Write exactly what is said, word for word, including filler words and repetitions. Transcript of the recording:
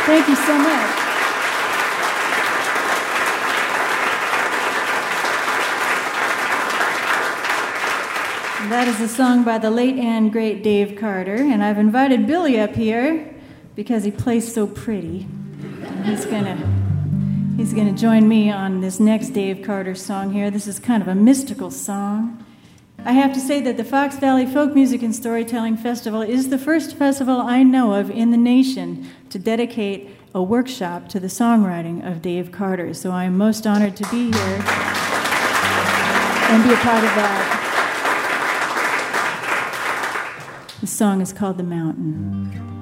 Thank you so much. And that is a song by the late and great Dave Carter, and I've invited Billy up here because he plays so pretty. And he's gonna he's gonna join me on this next Dave Carter song here. This is kind of a mystical song. I have to say that the Fox Valley Folk Music and Storytelling Festival is the first festival I know of in the nation to dedicate a workshop to the songwriting of Dave Carter. So I'm most honored to be here and be a part of that. The song is called The Mountain.